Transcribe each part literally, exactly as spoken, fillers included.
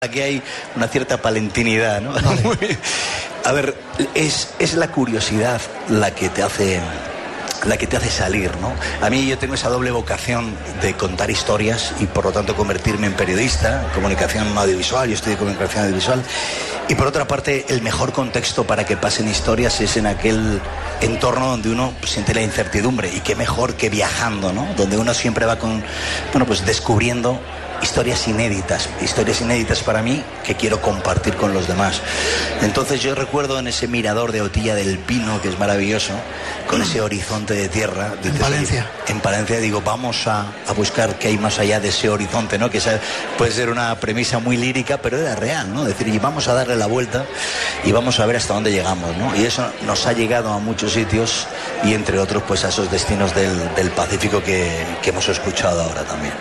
Aquí hay una cierta palentinidad, ¿no? Vale. A ver, es, es la curiosidad la que te hace la que te hace salir, ¿no? A mí yo tengo esa doble vocación de contar historias y por lo tanto convertirme en periodista, comunicación audiovisual, yo estudio comunicación audiovisual, y por otra parte el mejor contexto para que pasen historias es en aquel entorno donde uno siente la incertidumbre, y qué mejor que viajando, ¿no? Donde uno siempre va con, bueno, pues descubriendo historias inéditas, historias inéditas para mí que quiero compartir con los demás. Entonces yo recuerdo en ese mirador de Otilla del Pino, que es maravilloso, con ese horizonte de tierra. En Palencia. En Palencia digo, vamos a, a buscar qué hay más allá de ese horizonte, ¿no? Que esa puede ser una premisa muy lírica, pero era real, ¿no? Es decir, y vamos a darle la vuelta y vamos a ver hasta dónde llegamos, ¿no? Y eso nos ha llegado a muchos sitios y entre otros pues a esos destinos del, del Pacífico que, que hemos escuchado ahora también.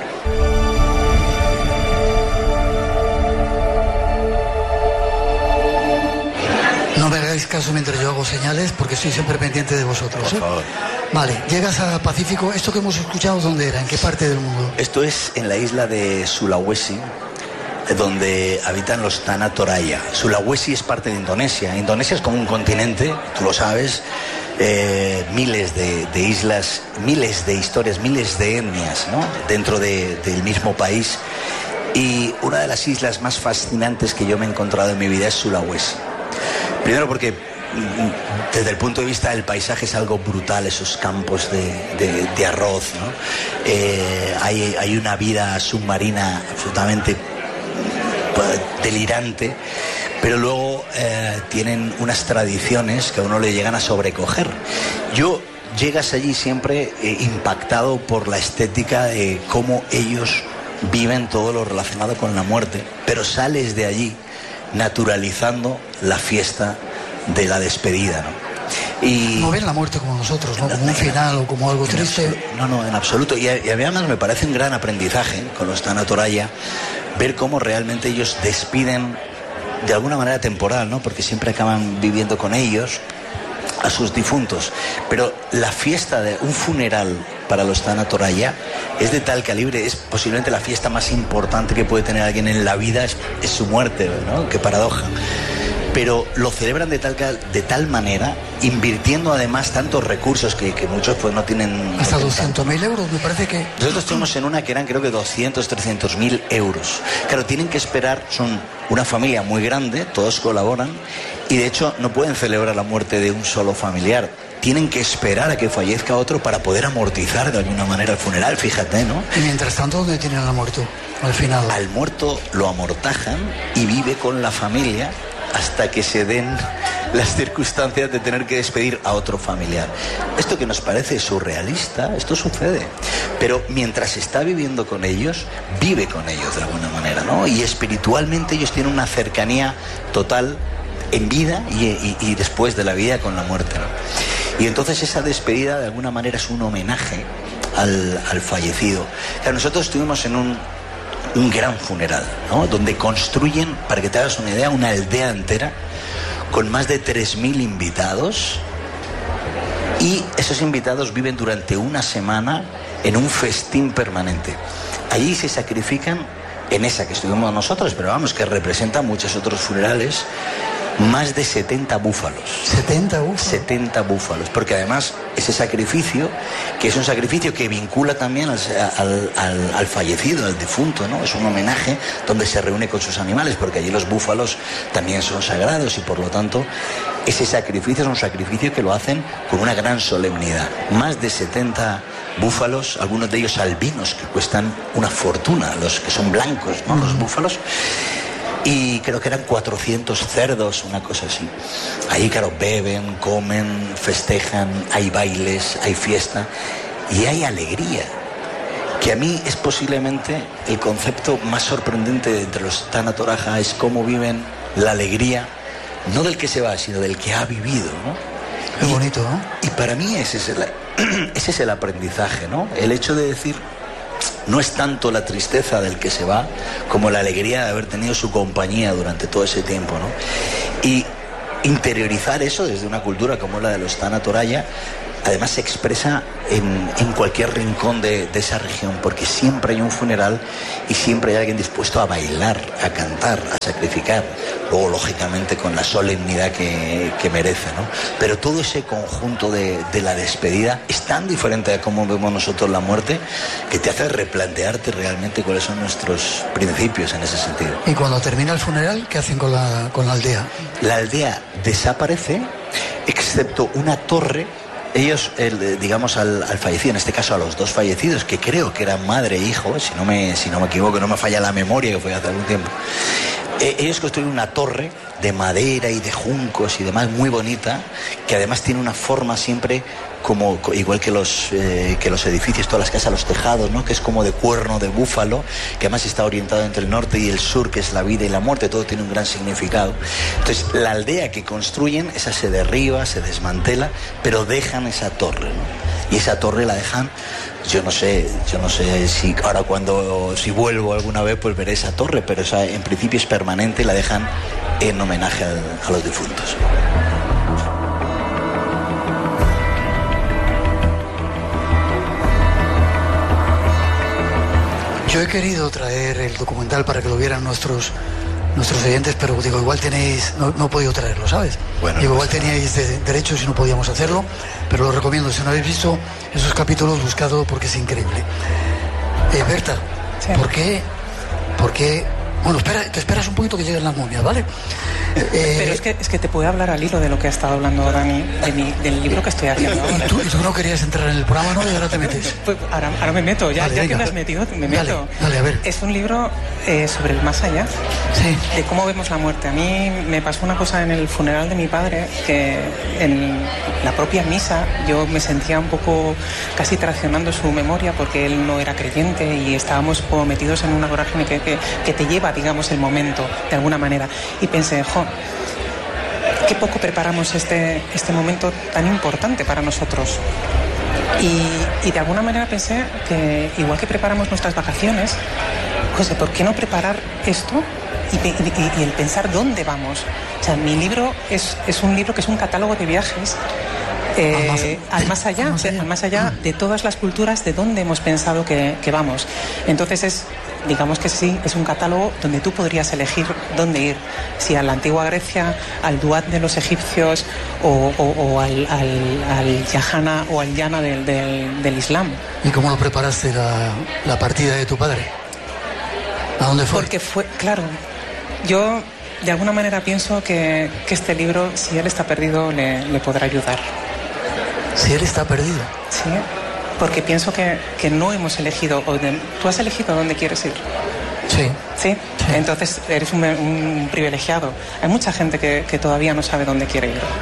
No me hagáis caso mientras yo hago señales, porque estoy siempre pendiente de vosotros, ¿eh? Por favor. Vale, llegas a Pacífico. ¿Esto que hemos escuchado dónde era? ¿En qué parte del mundo? Esto es en la isla de Sulawesi, donde habitan los Tanah Toraja. Sulawesi es parte de Indonesia. Indonesia es como un continente, tú lo sabes, eh, miles de, de islas, miles de historias, miles de etnias, ¿no? Dentro de, del mismo país. Y una de las islas más fascinantes que yo me he encontrado en mi vida es Sulawesi. Primero porque desde el punto de vista del paisaje es algo brutal, esos campos de, de, de arroz, ¿no? Eh, hay, hay una vida submarina absolutamente delirante, pero luego eh, tienen unas tradiciones que a uno le llegan a sobrecoger. Yo llegas allí siempre eh, impactado por la estética de cómo ellos viven todo lo relacionado con la muerte, pero sales de allí naturalizando la fiesta de la despedida, ¿no? Y no ven la muerte como nosotros, ¿no? Como un final o como algo triste. No, no, en absoluto. Y, y además me parece un gran aprendizaje con los Tanah Toraja ver cómo realmente ellos despiden de alguna manera temporal, ¿no? Porque siempre acaban viviendo con ellos a sus difuntos. Pero la fiesta de un funeral para los Tanah Toraja es de tal calibre, es posiblemente la fiesta más importante que puede tener alguien en la vida, es, es su muerte, ¿no? Qué paradoja. Pero lo celebran de tal, de tal manera, invirtiendo además tantos recursos que, que muchos pues no tienen... Hasta doscientos mil euros, me parece que... Nosotros estuvimos en una que eran creo que doscientos, trescientos mil euros. Claro, tienen que esperar, son una familia muy grande, todos colaboran, y de hecho no pueden celebrar la muerte de un solo familiar. Tienen que esperar a que fallezca otro para poder amortizar de alguna manera el funeral, fíjate, ¿no? Y mientras tanto, ¿dónde tienen al muerto? Al final. Al muerto lo amortajan y vive con la familia hasta que se den las circunstancias de tener que despedir a otro familiar. Esto que nos parece surrealista, esto sucede. Pero mientras está viviendo con ellos, vive con ellos de alguna manera, ¿no? Y espiritualmente ellos tienen una cercanía total en vida y, y, y después de la vida con la muerte, ¿no? Y entonces esa despedida de alguna manera es un homenaje al, al fallecido. Claro, nosotros estuvimos en un un gran funeral, ¿no? Donde construyen, para que te hagas una idea, una aldea entera con más de tres mil invitados, y esos invitados viven durante una semana en un festín permanente. Allí se sacrifican, en esa que estuvimos nosotros, pero vamos, que representa muchos otros funerales, más de setenta búfalos. ¿setenta búfalos? setenta búfalos, porque además ese sacrificio, que es un sacrificio que vincula también al, al, al, al fallecido, al difunto, ¿no? Es un homenaje donde se reúne con sus animales, porque allí los búfalos también son sagrados y por lo tanto ese sacrificio es un sacrificio que lo hacen con una gran solemnidad. Más de setenta búfalos, algunos de ellos albinos, que cuestan una fortuna, los que son blancos, ¿no? Los búfalos. Y creo que eran cuatrocientos cerdos, una cosa así. Ahí, claro, beben, comen, festejan, hay bailes, hay fiesta y hay alegría. Que a mí es posiblemente el concepto más sorprendente de entre los Tanah Toraja, es cómo viven la alegría, no del que se va, sino del que ha vivido, ¿no? Qué y, bonito, ¿no? Y para mí ese es el, ese es el aprendizaje, ¿no? El hecho de decir... No es tanto la tristeza del que se va como la alegría de haber tenido su compañía durante todo ese tiempo, ¿no? Y interiorizar eso desde una cultura como la de los Tanatoraya, además se expresa en, en cualquier rincón de, de esa región, porque siempre hay un funeral y siempre hay alguien dispuesto a bailar, a cantar, a sacrificar, luego lógicamente con la solemnidad que, que merece, ¿no? Pero todo ese conjunto de, de la despedida es tan diferente a cómo vemos nosotros la muerte, que te hace replantearte realmente cuáles son nuestros principios en ese sentido. Y cuando termina el funeral, ¿qué hacen con la, con la aldea? La aldea desaparece, excepto una torre. Ellos, el, digamos, al, al fallecido, en este caso a los dos fallecidos, que creo que eran madre e hijo, si no me, si no me equivoco, no me falla la memoria, que fue hace algún tiempo. Eh, ellos construyen una torre de madera y de juncos y demás, muy bonita, que además tiene una forma siempre como, igual que los, eh, que los edificios, todas las casas, los tejados, ¿no? Que es como de cuerno de búfalo, que además está orientado entre el norte y el sur, que es la vida y la muerte, todo tiene un gran significado. Entonces, la aldea que construyen, esa se derriba, se desmantela, pero dejan esa torre, ¿no? Y esa torre la dejan, yo no sé, yo no sé si ahora cuando, si vuelvo alguna vez, pues veré esa torre, pero esa en principio es permanente y la dejan en homenaje a, a los difuntos. Yo he querido traer el documental para que lo vieran nuestros nuestros oyentes, pero digo, igual tenéis, no, no he podido traerlo, ¿sabes? Bueno, digo, igual teníais de, derechos y no podíamos hacerlo, pero lo recomiendo. Si no habéis visto esos capítulos, buscadlo porque es increíble. Eh, Berta, sí. ¿por qué? ¿Por qué? Bueno, espera, te esperas un poquito que lleguen las momias, ¿vale? Eh, Pero es que, es que te puedo hablar al hilo de lo que ha estado hablando Dani, de mi, del libro que estoy haciendo ahora. ¿Y tú, tú no querías entrar en el programa, no? Y ahora te metes. Pues ahora, ahora me meto, ya, vale, ya venga, que me has metido, me meto. Dale, dale, a ver. Es un libro eh, sobre el más allá, sí. de cómo vemos la muerte. A mí me pasó una cosa en el funeral de mi padre, que en la propia misa yo me sentía un poco casi traicionando su memoria, porque él no era creyente y estábamos como metidos en una vorágine que, que, que te lleva, digamos, el momento, de alguna manera. Y pensé, jo, qué poco preparamos este, este momento tan importante para nosotros. Y, y de alguna manera pensé que igual que preparamos nuestras vacaciones, José, ¿por qué no preparar esto y, y, y el pensar dónde vamos? O sea, mi libro es, es un libro que es un catálogo de viajes eh, al más allá, al más allá, al más allá de todas las culturas de dónde hemos pensado que, que vamos. Entonces es, digamos que sí, es un catálogo donde tú podrías elegir dónde ir, si a la antigua Grecia, al Duat de los egipcios o, o, o al, al, al Yahana o al Yana del, del, del Islam. ¿Y cómo lo preparaste la, la partida de tu padre? ¿A dónde fue? Porque fue, claro, yo de alguna manera pienso que, que este libro, si él está perdido, le, le podrá ayudar. Si él está perdido. Sí, porque pienso que, que no hemos elegido, o de, tú has elegido dónde quieres ir. Sí. Sí, sí. Entonces eres un, un privilegiado. Hay mucha gente que, que todavía no sabe dónde quiere ir.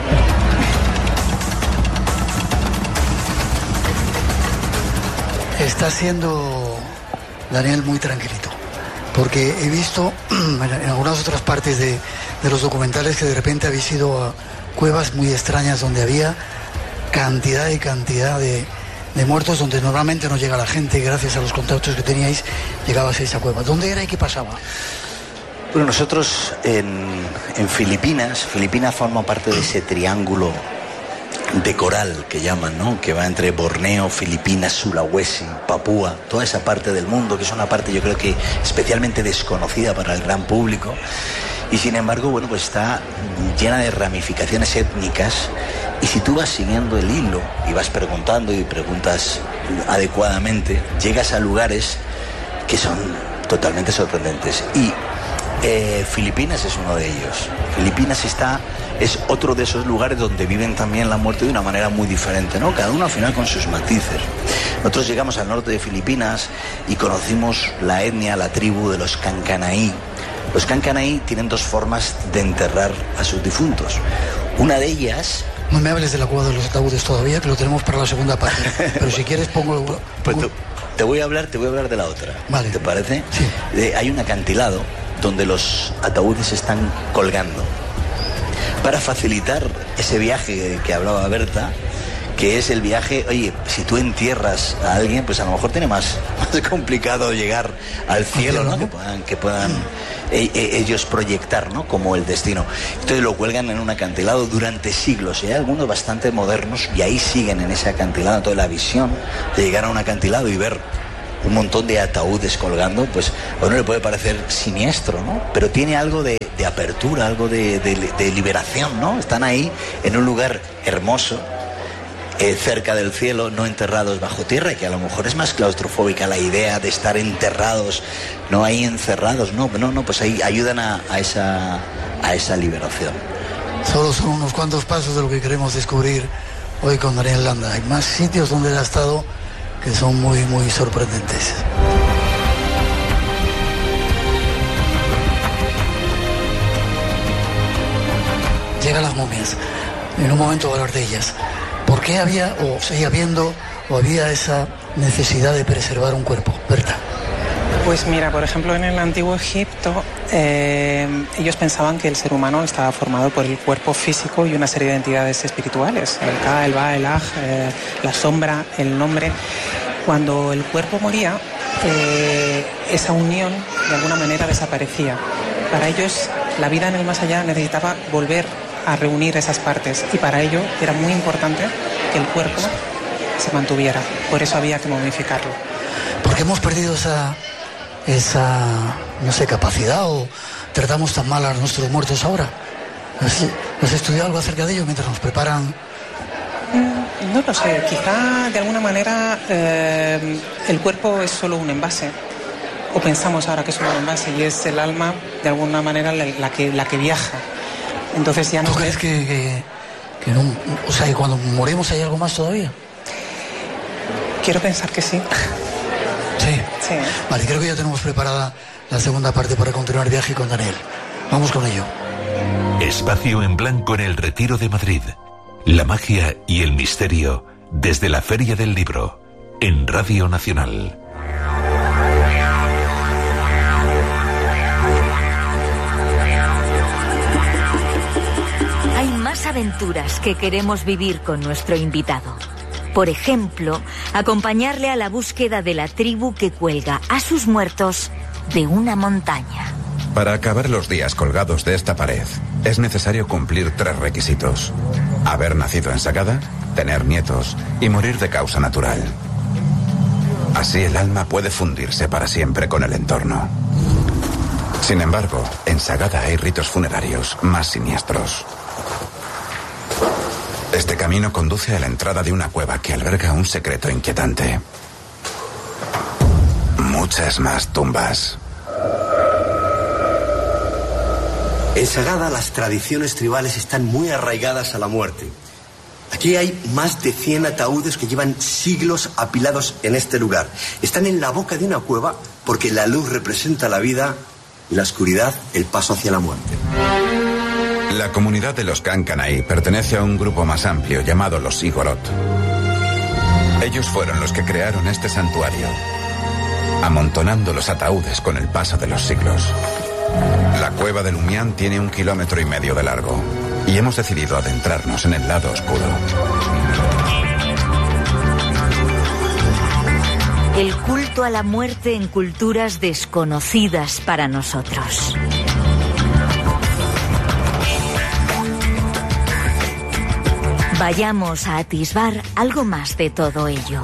Está siendo Daniel muy tranquilito, porque he visto en algunas otras partes de, de los documentales que de repente habéis ido a cuevas muy extrañas donde había cantidad y cantidad de, de muertos, donde normalmente no llega la gente, y gracias a los contactos que teníais llegabas a esa cueva. ¿Dónde era y qué pasaba? Bueno, nosotros en, en Filipinas, Filipinas forma parte de ese triángulo de coral que llaman, ¿no? Que va entre Borneo, Filipinas, Sulawesi, Papúa, toda esa parte del mundo, que es una parte yo creo que especialmente desconocida para el gran público. Y sin embargo, bueno, pues está llena de ramificaciones étnicas, y si tú vas siguiendo el hilo y vas preguntando y preguntas adecuadamente, llegas a lugares que son totalmente sorprendentes. Y eh, Filipinas es uno de ellos. Filipinas está, es otro de esos lugares donde viven también la muerte de una manera muy diferente, ¿no? Cada uno al final con sus matices. Nosotros llegamos al norte de Filipinas y conocimos la etnia, la tribu de los Kankanaí. Los Kankanaí tienen dos formas de enterrar a sus difuntos. Una de ellas... No me hables de la cueva de los ataúdes todavía, que lo tenemos para la segunda parte. Pero si quieres pongo... pongo... Pues te, te voy a hablar, te voy a hablar de la otra. Vale. ¿Te parece? Sí. Eh, hay un acantilado donde los ataúdes están colgando. Para facilitar ese viaje que hablaba Berta, que es el viaje. Oye, si tú entierras a alguien, pues a lo mejor tiene más, más complicado llegar al cielo, ¿no? Que puedan, que puedan e, e, ellos proyectar, ¿no? Como el destino. Entonces lo cuelgan en un acantilado durante siglos, y hay algunos bastante modernos, y ahí siguen en ese acantilado. Entonces la visión de llegar a un acantilado y ver un montón de ataúdes colgando, pues a uno le puede parecer siniestro, ¿no? Pero tiene algo de, de apertura, algo de, de, de liberación, ¿no? Están ahí en un lugar hermoso, eh, cerca del cielo, no enterrados bajo tierra, que a lo mejor es más claustrofóbica la idea de estar enterrados, no ahí encerrados, no, no, no, pues ahí ayudan a, a esa, a esa liberación. Solo son unos cuantos pasos de lo que queremos descubrir hoy con Daniel Landa. Hay más sitios donde él ha estado que son muy, muy sorprendentes. Llegan las momias. En un momento voy a hablar de ellas. ¿Por qué había, o sigue habiendo, o había esa necesidad de preservar un cuerpo? Berta. Pues mira, por ejemplo, en el antiguo Egipto, eh, ellos pensaban que el ser humano estaba formado por el cuerpo físico y una serie de entidades espirituales, el Ka, el Ba, el Aj, eh, la sombra, el nombre. Cuando el cuerpo moría, eh, esa unión de alguna manera desaparecía. Para ellos, la vida en el más allá necesitaba volver a reunir esas partes, y para ello era muy importante que el cuerpo se mantuviera. Por eso había que momificarlo. Porque hemos perdido esa... esa, no sé, capacidad, o tratamos tan mal a nuestros muertos ahora. ¿Has, has estudiado algo acerca de ello mientras nos preparan? Mm, no lo sé, quizá de alguna manera eh, el cuerpo es solo un envase, o pensamos ahora que es solo un envase, y es el alma de alguna manera la, la, que, la que viaja. Entonces ya no... ¿Tú crees que, que, que no, o sea, que cuando morimos hay algo más todavía? Quiero pensar que sí. Sí. Sí. Vale, creo que ya tenemos preparada la segunda parte para continuar el viaje con Daniel. Vamos con ello. Espacio en blanco en el Retiro de Madrid. La magia y el misterio desde la Feria del Libro, en Radio Nacional. Hay más aventuras que queremos vivir con nuestro invitado. Por ejemplo, acompañarle a la búsqueda de la tribu que cuelga a sus muertos de una montaña. Para acabar los días colgados de esta pared, es necesario cumplir tres requisitos: haber nacido en Sagada, tener nietos y morir de causa natural. Así el alma puede fundirse para siempre con el entorno. Sin embargo, en Sagada hay ritos funerarios más siniestros. Este camino conduce a la entrada de una cueva que alberga un secreto inquietante. Muchas más tumbas. En Sagada las tradiciones tribales están muy arraigadas a la muerte. Aquí hay más de cien ataúdes que llevan siglos apilados en este lugar. Están en la boca de una cueva porque la luz representa la vida y la oscuridad el paso hacia la muerte. La comunidad de los Kankanai pertenece a un grupo más amplio llamado los Igorot. Ellos fueron los que crearon este santuario, amontonando los ataúdes con el paso de los siglos. La cueva de Lumián tiene un kilómetro y medio de largo, y hemos decidido adentrarnos en el lado oscuro. El culto a la muerte en culturas desconocidas para nosotros. Vayamos a atisbar algo más de todo ello.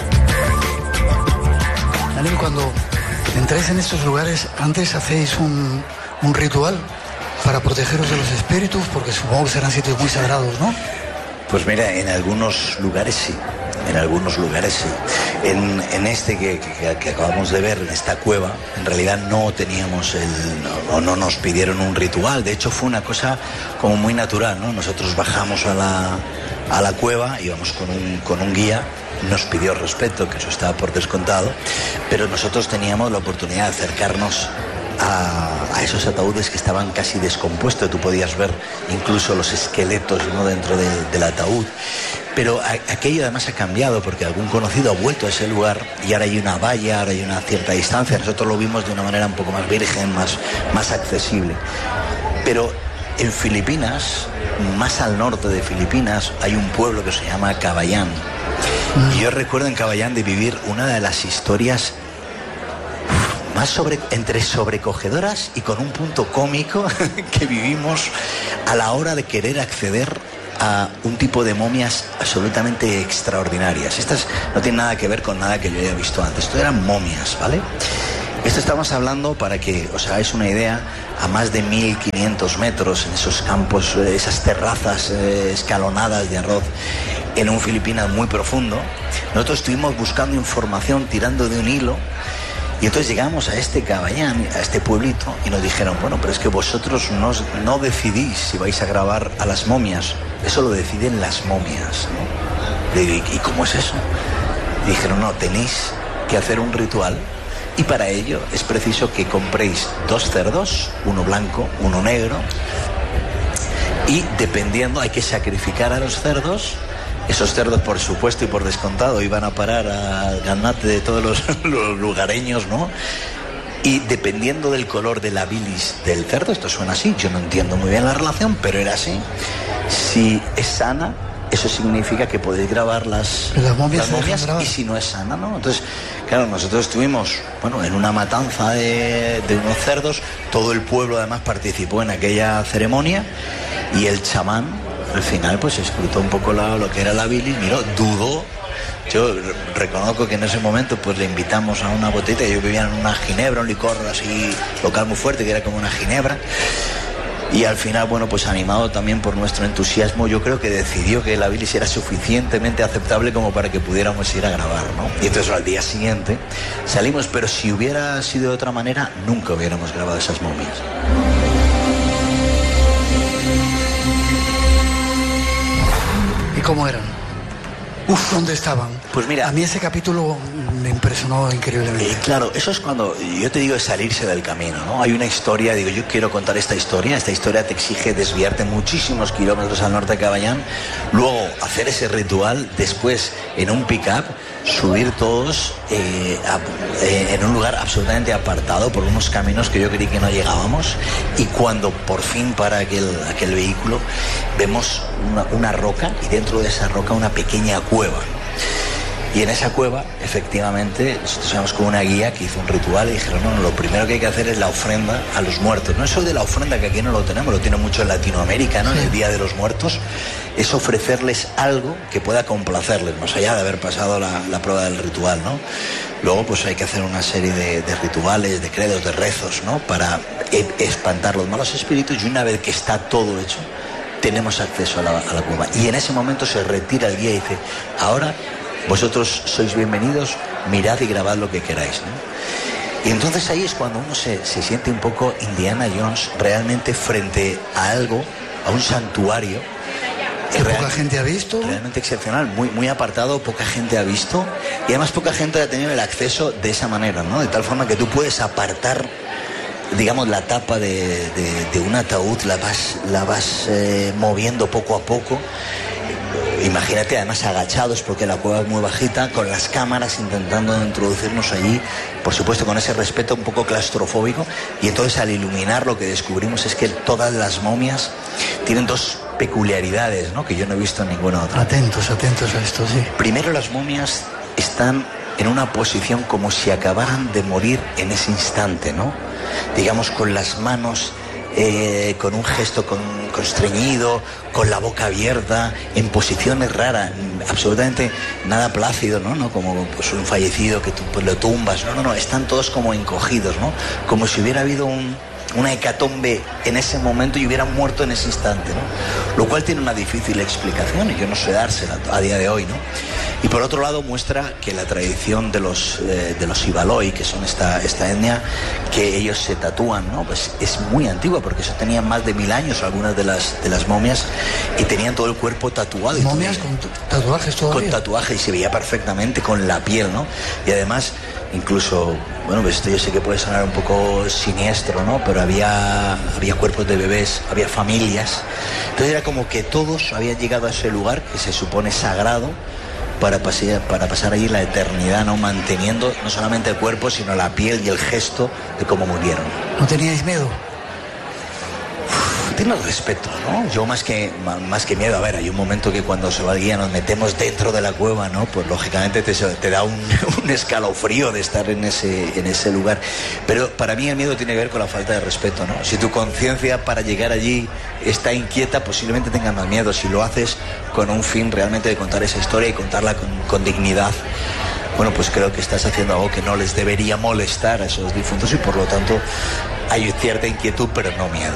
Daniel, cuando entráis en estos lugares, antes hacéis un, un ritual para protegeros de los espíritus, porque supongo que serán sitios muy sagrados, ¿no? Pues mira, en algunos lugares sí, en algunos lugares sí. En, en este que, que, que acabamos de ver, en esta cueva, en realidad no teníamos el... no, no nos pidieron un ritual, de hecho fue una cosa como muy natural, ¿no? Nosotros bajamos a la, a la cueva, íbamos con un, con un guía, nos pidió respeto, que eso estaba por descontado, pero nosotros teníamos la oportunidad de acercarnos A, a esos ataúdes que estaban casi descompuestos. Tú podías ver incluso los esqueletos, ¿no?, dentro de, del ataúd. Pero a, aquello además ha cambiado, porque algún conocido ha vuelto a ese lugar y ahora hay una valla, ahora hay una cierta distancia. Nosotros lo vimos de una manera un poco más virgen, más, más accesible. Pero En Filipinas, más al norte de Filipinas, hay un pueblo que se llama Cavayán. Mm. Y yo recuerdo en Cavayán de vivir una de las historias más sobre, entre sobrecogedoras y con un punto cómico que vivimos a la hora de querer acceder a un tipo de momias absolutamente extraordinarias. Estas no tienen nada que ver con nada que yo haya visto antes. Esto eran momias, ¿vale? Esto estamos hablando, para que os hagáis una idea, a más de mil quinientos metros en esos campos, esas terrazas eh, escalonadas de arroz, en un Filipinas muy profundo. Nosotros estuvimos buscando información, tirando de un hilo, y entonces llegamos a este Cavayán, a este pueblito, y nos dijeron, bueno, pero es que vosotros no, no decidís si vais a grabar a las momias, eso lo deciden las momias, ¿no? Le digo, ¿y cómo es eso? Y dijeron, no, tenéis que hacer un ritual, y para ello es preciso que compréis dos cerdos, uno blanco, uno negro, y dependiendo hay que sacrificar a los cerdos. Esos cerdos, por supuesto y por descontado, iban a parar al ganate de todos los, los lugareños, ¿no? Y dependiendo del color de la bilis del cerdo, esto suena así, yo no entiendo muy bien la relación, pero era así. Si es sana, eso significa que podéis grabar las, las momias, las momias y si no es sana, ¿no? Entonces, claro, nosotros estuvimos, bueno, en una matanza de, de unos cerdos, todo el pueblo además participó en aquella ceremonia, y el chamán, al final, pues escrutó un poco la, lo que era la bilis, miró, dudó. Yo reconozco que en ese momento pues le invitamos a una botella, yo vivía en una ginebra, un licor así local muy fuerte, que era como una ginebra. Y al final, bueno, pues animado también por nuestro entusiasmo, yo creo que decidió que la bilis era suficientemente aceptable como para que pudiéramos ir a grabar, ¿no? Y entonces al día siguiente salimos, pero si hubiera sido de otra manera, nunca hubiéramos grabado esas momias. ¿Y cómo eran? Uf, ¿dónde estaban? Pues mira, a mí ese capítulo me impresionó increíblemente. Eh, claro, eso es cuando yo te digo, es salirse del camino, ¿no? Hay una historia, digo, yo quiero contar esta historia, esta historia te exige desviarte muchísimos kilómetros al norte de Cavayán, luego hacer ese ritual, después en un pick-up, subir todos eh, a, eh, en un lugar absolutamente apartado por unos caminos que yo creí que no llegábamos, y cuando por fin para aquel, aquel vehículo, vemos una, una roca, y dentro de esa roca una pequeña cueva. Y en esa cueva, efectivamente, nosotros íbamos con una guía que hizo un ritual y dijeron, no, no, lo primero que hay que hacer es la ofrenda a los muertos. No eso de la ofrenda, que aquí no lo tenemos, lo tiene mucho en Latinoamérica, ¿no? En el Día de los Muertos, es ofrecerles algo que pueda complacerles, más allá de haber pasado la, la prueba del ritual, ¿no? Luego, pues hay que hacer una serie de, de rituales, de credos, de rezos, ¿no? Para e- espantar los malos espíritus, y una vez que está todo hecho, tenemos acceso a la, a la cueva. Y en ese momento se retira el guía y dice, ahora vosotros sois bienvenidos, mirad y grabad lo que queráis, ¿no? Y entonces ahí es cuando uno se, se siente un poco Indiana Jones realmente frente a algo, a un santuario que poca gente ha visto, realmente excepcional, muy, muy apartado, poca gente ha visto, y además poca gente ha tenido el acceso de esa manera, ¿no? De tal forma que tú puedes apartar, digamos, la tapa de, de, de un ataúd, la vas, la vas eh, moviendo poco a poco. Imagínate, además agachados, porque la cueva es muy bajita, con las cámaras intentando introducirnos allí, por supuesto con ese respeto un poco claustrofóbico. Y entonces, al iluminar, lo que descubrimos es que todas las momias tienen dos peculiaridades, ¿no?, que yo no he visto en ninguna otra. Atentos, atentos a esto, sí. Primero, las momias están en una posición como si acabaran de morir en ese instante, ¿no? Digamos, con las manos Eh, con un gesto con, constreñido, con la boca abierta, en posiciones raras, absolutamente nada plácido, ¿no? ¿No? Como pues, un fallecido que tú pues, lo tumbas, no, no, no, están todos como encogidos, ¿no? Como si hubiera habido un, una hecatombe en ese momento y hubieran muerto en ese instante, ¿no? Lo cual tiene una difícil explicación y yo no sé dársela a día de hoy, ¿no? Y por otro lado muestra que la tradición de los eh, de los Ibaloi, que son esta, esta etnia, que ellos se tatúan, ¿no? Pues es muy antigua, porque eso tenían más de mil años algunas de las de las momias, y tenían todo el cuerpo tatuado. ¿Momias con tatuajes todavía? Con tatuajes, y se veía perfectamente con la piel, ¿no? Y además, incluso, bueno, pues esto yo sé que puede sonar un poco siniestro, ¿no? Pero había, había cuerpos de bebés, había familias. Entonces era como que todos habían llegado a ese lugar que se supone sagrado, para pasar, para pasar allí la eternidad, ¿no? Manteniendo no solamente el cuerpo, sino la piel y el gesto de cómo murieron. ¿No teníais miedo? tienes respeto, ¿no? Yo más que, más que miedo, a ver, hay un momento que cuando se va el guía nos metemos dentro de la cueva, ¿no? Pues lógicamente te, te da un, un escalofrío de estar en ese, en ese lugar. Pero para mí el miedo tiene que ver con la falta de respeto, ¿no? Si tu conciencia para llegar allí está inquieta, posiblemente tengas más miedo. Si lo haces con un fin realmente de contar esa historia y contarla con, con dignidad, bueno, pues creo que estás haciendo algo que no les debería molestar a esos difuntos y por lo tanto hay cierta inquietud, pero no miedo.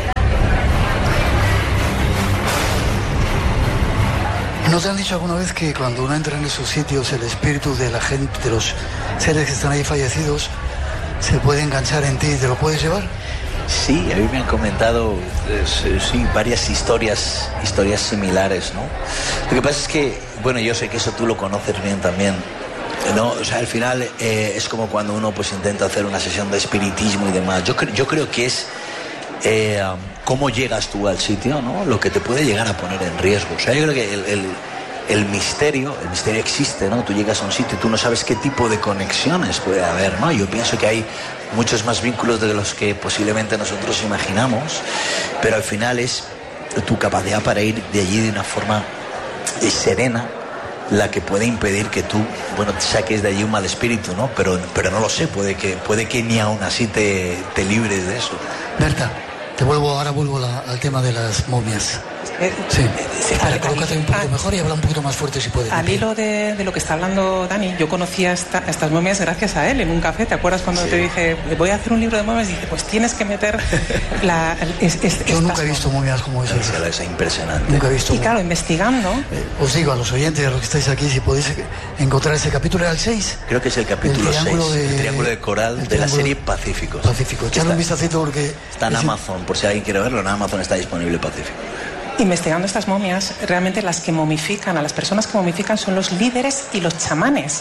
¿No te han dicho alguna vez que cuando uno entra en esos sitios el espíritu de la gente, de los seres que están ahí fallecidos, se puede enganchar en ti y te lo puedes llevar? Sí, a mí me han comentado eh, sí, varias historias, historias similares, ¿no? Lo que pasa es que, bueno, yo sé que eso tú lo conoces bien también, ¿no? O sea, al final eh, es como cuando uno pues intenta hacer una sesión de espiritismo y demás. Yo, cre- yo creo que es eh, cómo llegas tú al sitio, ¿no? Lo que te puede llegar a poner en riesgo. O sea, yo creo que el, el, el misterio, el misterio existe, ¿no? Tú llegas a un sitio y tú no sabes qué tipo de conexiones puede haber, ¿no? Yo pienso que hay muchos más vínculos de los que posiblemente nosotros imaginamos, pero al final es tu capacidad para ir de allí de una forma eh, serena la que puede impedir que tú, bueno, te saques de allí un mal espíritu, ¿no? Pero, pero no lo sé, puede que, puede que ni aún así te, te libres de eso. Berta, te vuelvo, ahora vuelvo la, al tema de las momias. Eh, Sí, eh, espera, al- colócate un poquito al- mejor y habla un poquito más fuerte si puedes. Al hilo de, de lo que está hablando Dani, yo conocía esta, estas momias gracias a él en un café. ¿Te acuerdas cuando Sí. te dije, voy a hacer un libro de momias? Y dice, pues tienes que meter la... Es, es- Yo nunca estas he visto momias como esas. Es impresionante. Nunca he visto. Y claro, investigando, Eh, os digo a los oyentes, a los que estáis aquí, si podéis eh, encontrar ese capítulo, era el seis. Creo que es el capítulo El seis, triángulo de- el triángulo de coral el de la triángulo serie Pacíficos. Pacífico. Echarle un vistacito porque... Está en es- Amazon, por si alguien quiere verlo, en Amazon está disponible Pacífico. investigando estas momias, realmente las que momifican, a las personas que momifican son los líderes y los chamanes.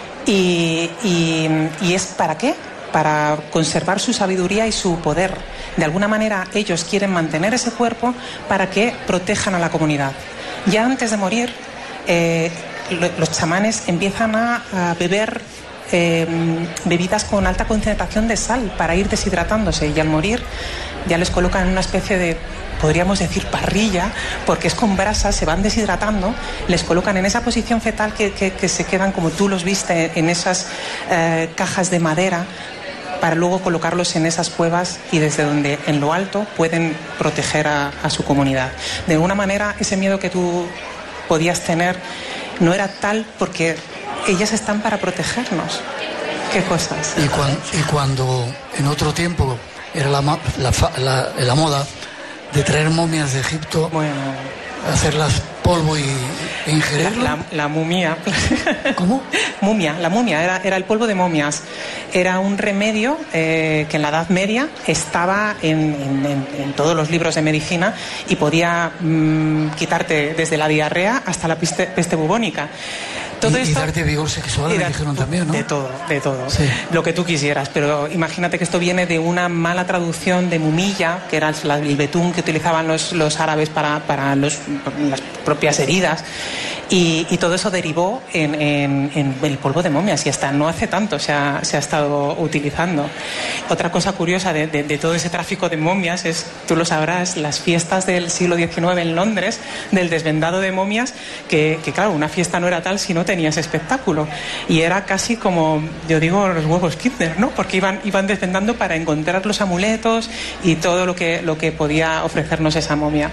Y, y, y es ¿para qué? Para conservar su sabiduría y su poder. De alguna manera ellos quieren mantener ese cuerpo para que protejan a la comunidad. Ya antes de morir, eh, lo- los chamanes empiezan a, a beber eh, bebidas con alta concentración de sal para ir deshidratándose, y al morir ya les colocan en una especie de, podríamos decir, parrilla, porque es con brasas, se van deshidratando, les colocan en esa posición fetal que, que, que se quedan como tú los viste en esas eh, cajas de madera, para luego colocarlos en esas cuevas y desde donde en lo alto pueden proteger a, a su comunidad. De alguna manera ese miedo que tú podías tener no era tal, porque ellas están para protegernos. ¿Qué cosas? Y, cuan- y cuando en otro tiempo era la, ma- la, fa- la- la moda de traer momias de Egipto, Bueno, hacerlas polvo y e la, ingerirlo. la, la mumia. ¿Cómo? Mumia, la mumia, era, era el polvo de momias. Era un remedio eh, que en la Edad Media estaba en, en- en- en todos los libros de medicina y podía mm, quitarte desde la diarrea hasta la peste, peste bubónica. Todo y, y esto- darte vigor sexual, y me da- dijeron también, ¿no? De todo, de todo. Sí. Lo que tú quisieras, pero imagínate que esto viene de una mala traducción de mumilla, que era la- el betún que utilizaban los, los árabes para, para los- las propias heridas, y, y todo eso derivó en, en- en el polvo de momias, y hasta no hace tanto se ha, se ha estado utilizando. Otra cosa curiosa de, de- de todo ese tráfico de momias es, tú lo sabrás, las fiestas del siglo diecinueve en Londres, del desvendado de momias, que, que claro, una fiesta no era tal si no tenías espectáculo, y era casi como, yo digo, los huevos Kinder, ¿no? Porque iban, iban desvendando para encontrar los amuletos y todo lo que, lo que podía ofrecernos esa momia.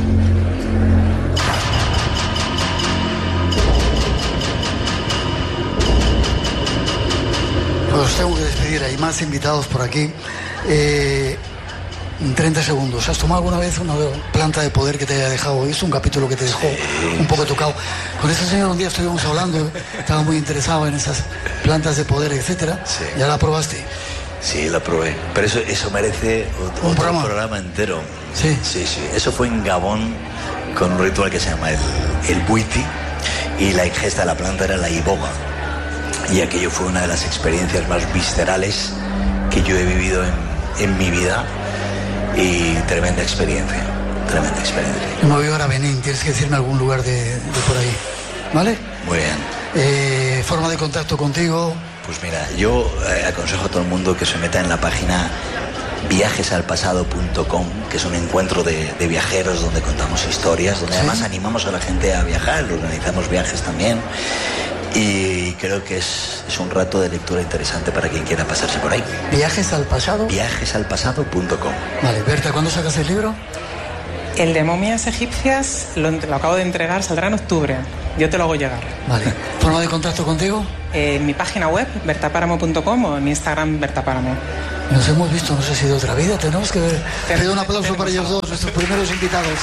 Pues os tengo que despedir, hay más invitados por aquí. Eh, en treinta segundos, ¿has tomado alguna vez una planta de poder que te haya dejado? Es un capítulo que te dejó un poco tocado. Con ese señor un día estuvimos hablando, estaba muy interesado en esas plantas de poder, etcétera. Sí. ¿Ya la probaste? Sí, la probé. Pero eso, eso merece otro, ¿Un otro programa? programa entero. Sí. Sí, sí. Eso fue en Gabón con un ritual que se llama el, el buiti, y la ingesta de la planta era la iboga. Y aquello fue una de las experiencias más viscerales que yo he vivido en, en mi vida, y tremenda experiencia, tremenda experiencia. Yo me voy ahora a Benín, tienes que decirme algún lugar de, de por ahí. ¿Vale? Muy bien. Eh, forma de contacto contigo. Pues mira, yo eh, aconsejo a todo el mundo que se meta en la página viajes al pasado punto com, que es un encuentro de, de viajeros donde contamos historias, donde ¿sí? además animamos a la gente a viajar, organizamos viajes también. Y creo que es, es un rato de lectura interesante para quien quiera pasarse por ahí. ¿Viajes al pasado? viajes al pasado punto com. Vale, Berta, ¿cuándo sacas el libro? El de momias egipcias lo, lo acabo de entregar, saldrá en octubre. Yo te lo hago llegar. Vale. ¿Forma de contacto contigo? Eh, en mi página web, bertapáramo punto com, o en mi Instagram, bertapáramo. Nos hemos visto, no sé si de otra vida, tenemos que ver. Pido un aplauso para ellos dos, nuestros primeros invitados.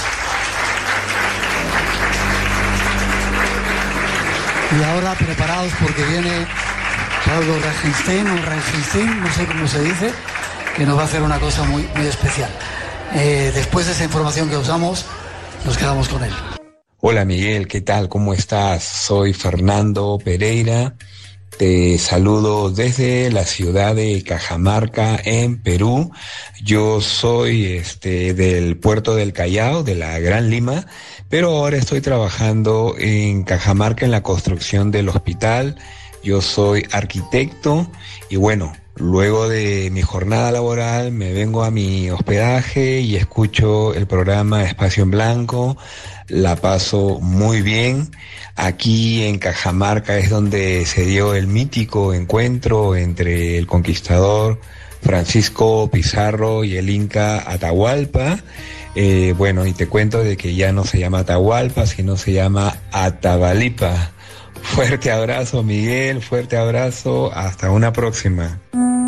Y ahora preparados porque viene Pablo Reichenstein, o Reichenstein, no sé cómo se dice, que nos va a hacer una cosa muy, muy especial. Eh, después de esa información que usamos, nos quedamos con él. Hola Miguel, ¿qué tal? ¿Cómo estás? Soy Fernando Pereira. Te saludo desde la ciudad de Cajamarca, en Perú. Yo soy este del puerto del Callao, de la Gran Lima, pero ahora estoy trabajando en Cajamarca en la construcción del hospital. Yo soy arquitecto y bueno, luego de mi jornada laboral me vengo a mi hospedaje y escucho el programa Espacio en Blanco. La paso muy bien. Aquí en Cajamarca es donde se dio el mítico encuentro entre el conquistador Francisco Pizarro y el Inca Atahualpa. Eh, bueno, y te cuento de que ya no se llama Atahualpa, sino se llama Atabalipa. Fuerte abrazo, Miguel, fuerte abrazo. Hasta una próxima.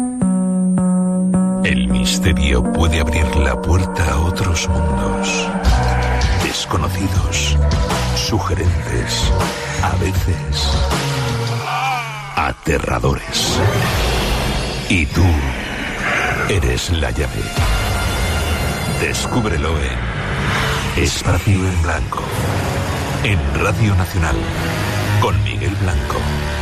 El misterio puede abrir la puerta a otros mundos. Desconocidos, sugerentes, a veces aterradores. Y tú eres la llave. Descúbrelo en Espacio en Blanco, en Radio Nacional, con Miguel Blanco.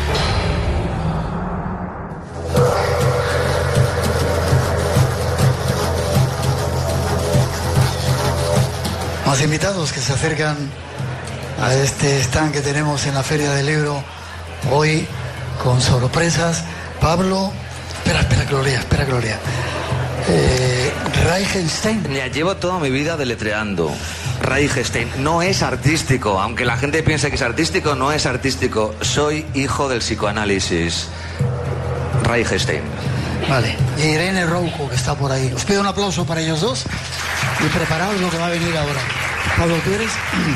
Más invitados que se acercan a este stand que tenemos en la Feria del Libro hoy con sorpresas. Pablo, espera, espera Gloria, espera Gloria. Eh, Reichenstein. Ya llevo toda mi vida deletreando. Reichenstein no es artístico, aunque la gente piense que es artístico, no es artístico. Soy hijo del psicoanálisis. Reichenstein. Vale. Y Irene Rouco, que está por ahí. Os pido un aplauso para ellos dos y preparaos lo que va a venir ahora. Pablo, ¿tú eres?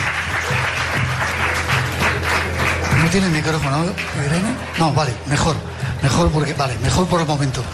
¿No tienes micrófono, Irene? No, vale, mejor. Mejor porque, vale, mejor por el momento.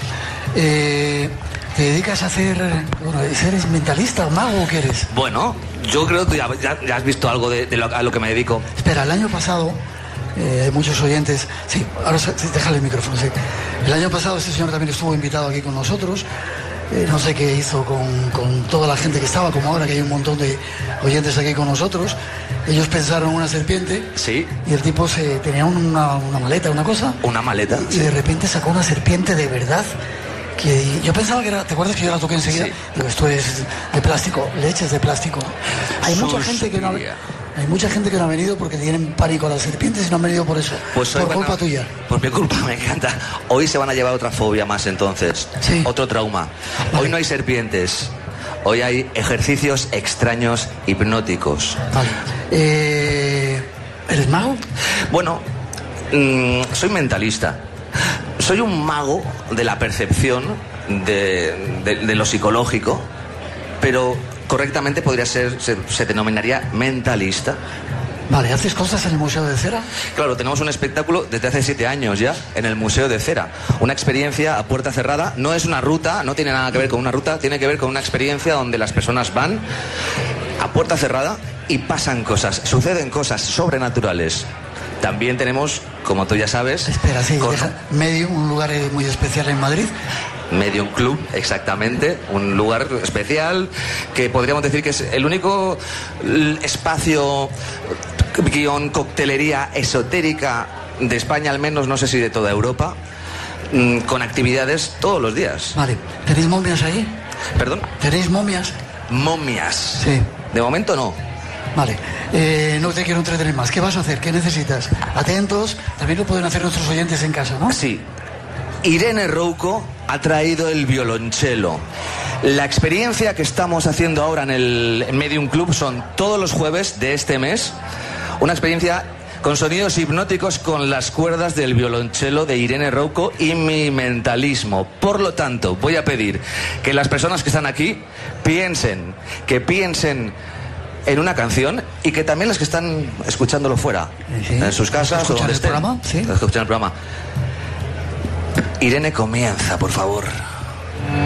Eh, ¿Te dedicas a hacer, bueno, eres mentalista o mago o qué eres? Bueno, yo creo que ya, ya, ya has visto algo de, de lo, a lo que me dedico. Espera, el año pasado, eh, hay muchos oyentes, sí, ahora sí, déjale el micrófono, sí. El año pasado este señor también estuvo invitado aquí con nosotros. Eh, no sé qué hizo con, con toda la gente que estaba, como ahora que hay un montón de oyentes aquí con nosotros. Ellos pensaron una serpiente. Sí. Y el tipo se tenía una, una maleta, una cosa. Una maleta. Y sí. De repente sacó una serpiente de verdad. Que yo pensaba que era, ¿te acuerdas que yo la toqué enseguida? Sí. Digo, esto es de plástico, leches de plástico. Hay Sus mucha gente que no ha, hay mucha gente que no ha venido porque tienen pánico a las serpientes y no han venido por eso. Pues por bueno, culpa tuya. Por mi culpa, me encanta. Hoy se van a llevar otra fobia más entonces. Sí. Otro trauma. Vale. Hoy no hay serpientes. Hoy hay ejercicios extraños hipnóticos. Vale. Eh, ¿Eres mago? Bueno, mmm, soy mentalista. Soy un mago de la percepción de, de, de lo psicológico, pero correctamente podría ser, se, se denominaría mentalista. Vale, ¿haces cosas en el Museo de Cera? Claro, tenemos un espectáculo desde hace siete años ya en el Museo de Cera. Una experiencia a puerta cerrada. No es una ruta, no tiene nada que ver con una ruta, tiene que ver con una experiencia donde las personas van a puerta cerrada y pasan cosas, suceden cosas sobrenaturales. También tenemos, como tú ya sabes... Espera, sí, con... deja, Medium, un lugar muy especial en Madrid. Medium Club, exactamente, un lugar especial que podríamos decir que es el único espacio, guión, coctelería esotérica de España, al menos, no sé si de toda Europa, con actividades todos los días. Vale, ¿tenéis momias ahí? ¿Perdón? ¿Tenéis momias? Momias. Sí. De momento no. Vale, eh, no te quiero entretener más. ¿Qué vas a hacer? ¿Qué necesitas? Atentos, también lo pueden hacer nuestros oyentes en casa, ¿no? Sí. Irene Rouco ha traído el violonchelo. La experiencia que estamos haciendo ahora en el Medium Club son todos los jueves de este mes, una experiencia con sonidos hipnóticos con las cuerdas del violonchelo de Irene Rouco y mi mentalismo. Por lo tanto, voy a pedir que las personas que están aquí piensen, que piensen en una canción y que también las que están escuchándolo fuera, sí, en sus casas o donde estén, programa? ¿Sí? escuchan el programa. Irene, comienza, por favor.